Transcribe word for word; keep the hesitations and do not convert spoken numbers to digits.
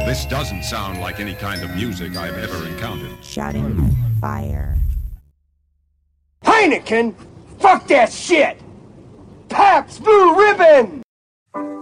This doesn't sound like any kind of music I've ever encountered. Shouting fire. Heineken! Fuck that shit! Pabst Blue Ribbon!